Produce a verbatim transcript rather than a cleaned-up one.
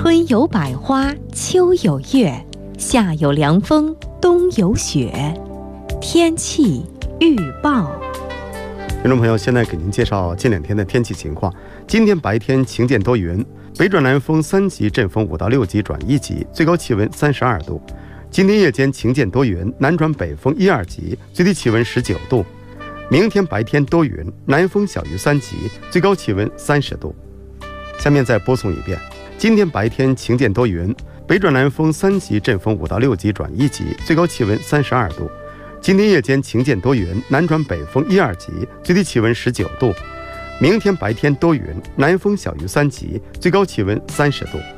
春有百花，秋有月，夏有凉风，冬有雪。天气预报。 听众朋友，现在给您介绍近两天的天气情况。今天白天晴间多云，北转南风三级，阵风五到六级转一级，最高气温三十二度。今天夜间晴间多云，南转北风一二级，最低气温十九度。明天白天多云，南风小于三级，最高气温三十度。下面再播送一遍：今天白天晴间多云，北转南风三级，阵风五到六级转一级，最高气温三十二度。今天夜间晴间多云，南转北风一二级，最低气温十九度。明天白天多云，南风小于三级，最高气温三十度。